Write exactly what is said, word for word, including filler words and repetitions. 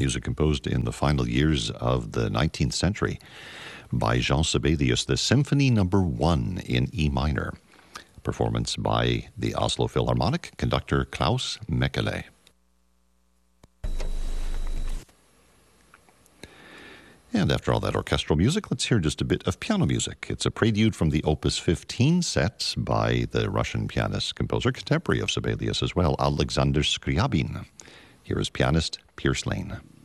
music composed in the final years of the nineteenth century by Jean Sibelius, the Symphony Number One in E minor. Performance by the Oslo Philharmonic conductor Klaus Mekele. And after all that orchestral music, let's hear just a bit of piano music. It's a prelude from the Opus fifteen set by the Russian pianist, composer, contemporary of Sibelius as well, Alexander Scriabin. Here is pianist Pierce Lane.